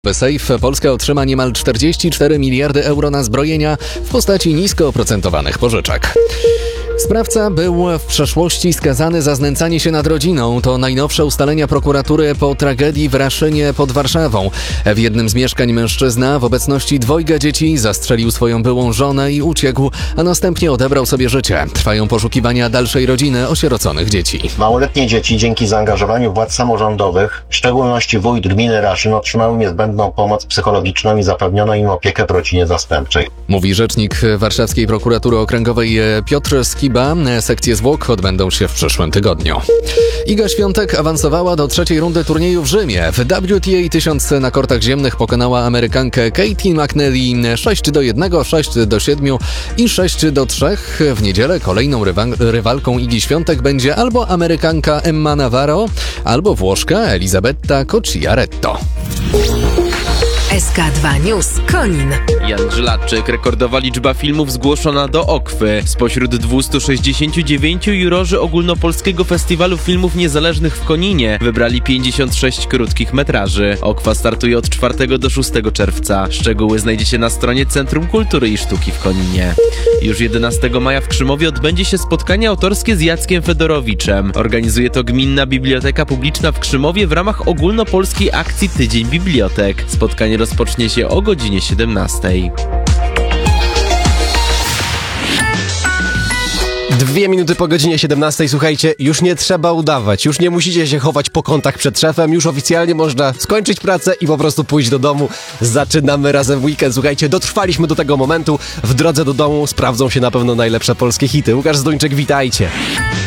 Sejf Polska otrzyma niemal 44 miliardy euro na zbrojenia w postaci nisko oprocentowanych pożyczek. Sprawca był w przeszłości skazany za znęcanie się nad rodziną. To najnowsze ustalenia prokuratury po tragedii w Raszynie pod Warszawą. W jednym z mieszkań mężczyzna w obecności dwojga dzieci zastrzelił swoją byłą żonę i uciekł, a następnie odebrał sobie życie. Trwają poszukiwania dalszej rodziny osieroconych dzieci. Małoletnie dzieci dzięki zaangażowaniu władz samorządowych, w szczególności wójt gminy Raszyn, otrzymały niezbędną pomoc psychologiczną i zapewniono im opiekę w rodzinie zastępczej. Mówi rzecznik Warszawskiej Prokuratury Okręgowej Piotr Skiba. Sekcje zwłok odbędą się w przyszłym tygodniu. Iga Świątek awansowała do trzeciej rundy turnieju w Rzymie. W WTA 1000 na kortach ziemnych pokonała Amerykankę Katie McNally 6-1, 6-7 i 6-3. W niedzielę kolejną rywalką Igi Świątek będzie albo Amerykanka Emma Navarro, albo Włoszka Elisabetta Cocciaretto. SK2 News Konin. Jan Żladczyk, rekordowa liczba filmów zgłoszona do Okwy. Spośród 269 jurorzy Ogólnopolskiego Festiwalu Filmów Niezależnych w Koninie wybrali 56 krótkich metraży. Okwa startuje od 4 do 6 czerwca. Szczegóły znajdziecie na stronie Centrum Kultury i Sztuki w Koninie. Już 11 maja w Krzymowie odbędzie się spotkanie autorskie z Jackiem Fedorowiczem. Organizuje to Gminna Biblioteka Publiczna w Krzymowie w ramach ogólnopolskiej akcji Tydzień Bibliotek. Spotkanie rozpocznie się o godzinie 17. 2 minuty po godzinie 17. Słuchajcie, już nie trzeba udawać, już nie musicie się chować po kątach przed szefem, już oficjalnie można skończyć pracę i po prostu pójść do domu. Zaczynamy razem weekend. Słuchajcie, dotrwaliśmy do tego momentu. W drodze do domu sprawdzą się na pewno najlepsze polskie hity. Łukasz Zduńczyk, witajcie.